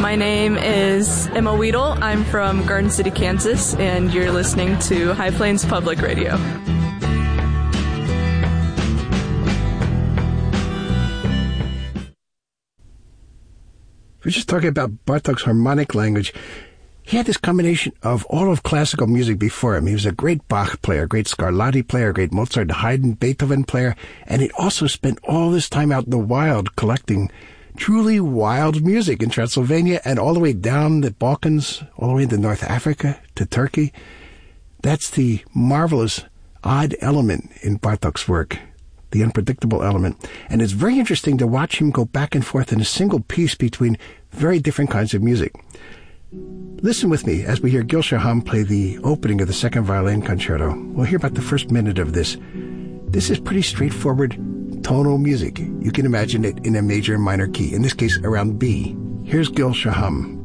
My name is Emma Weedle. I'm from Garden City, Kansas, and you're listening to High Plains Public Radio. We're just talking about Bartók's harmonic language. He had this combination of all of classical music before him. He was a great Bach player, great Scarlatti player, great Mozart, Haydn, Beethoven player, and he also spent all this time out in the wild collecting truly wild music in Transylvania and all the way down the Balkans, all the way to North Africa, to Turkey. That's the marvelous odd element in Bartók's work, the unpredictable element. And it's very interesting to watch him go back and forth in a single piece between very different kinds of music. Listen with me as we hear Gil Shaham play the opening of the second violin concerto. We'll hear about the first minute of this. This is pretty straightforward tonal music. You can imagine it in a major and minor key, in this case around B. Here's Gil Shaham.